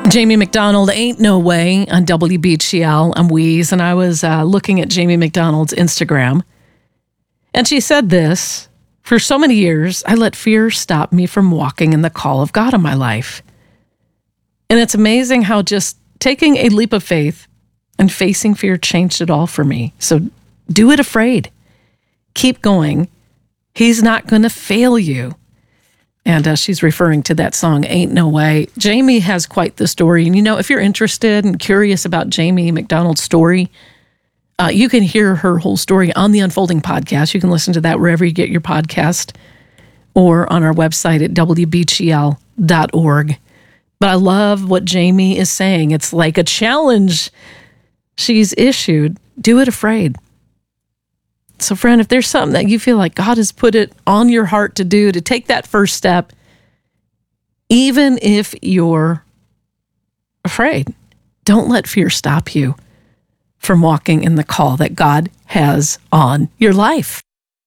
Jamie McDonald, Ain't No Way on WBGL. I'm Weeze, and I was looking at Jamie McDonald's Instagram, and she said this: for so many years, I let fear stop me from walking in the call of God in my life. And it's amazing how just taking a leap of faith and facing fear changed it all for me. So do it afraid. Keep going. He's not going to fail you. And she's referring to that song, Ain't No Way. Jamie has quite the story. And if you're interested and curious about Jamie McDonald's story, you can hear her whole story on the Unfolding podcast. You can listen to that wherever you get your podcast or on our website at WBGL.org. But I love what Jamie is saying. It's like a challenge she's issued. Do it afraid. So, friend, if there's something that you feel like God has put it on your heart to do, to take that first step, even if you're afraid, don't let fear stop you from walking in the call that God has on your life.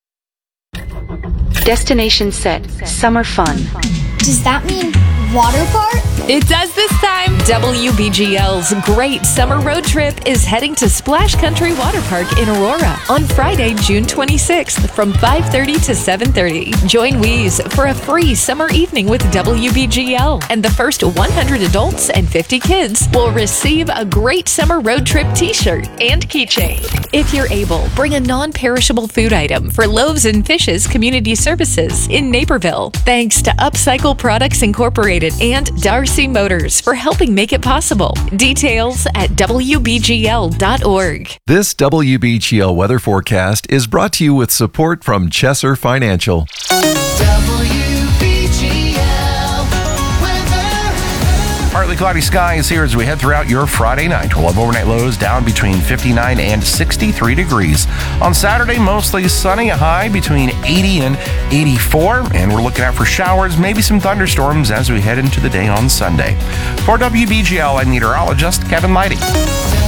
Destination set. Summer fun. Does that mean water park? It does this time. WBGL's Great Summer Road Trip is heading to Splash Country Water Park in Aurora on Friday, June 26th from 5:30 to 7:30. Join Weeze for a free summer evening with WBGL, and the first 100 adults and 50 kids will receive a Great Summer Road Trip t-shirt and keychain. If you're able, bring a non-perishable food item for Loaves and Fishes Community Services in Naperville. Thanks to Upcycle Products Incorporated and Darcy Motors for helping make it possible. Details at WBGL.org. This WBGL weather forecast is brought to you with support from Chesser Financial. Partly cloudy skies here as we head throughout your Friday night. We'll have overnight lows down between 59 and 63 degrees. On Saturday, mostly sunny, a high between 80 and 84. And we're looking out for showers, maybe some thunderstorms as we head into the day on Sunday. For WBGL, I'm meteorologist Kevin Leidy.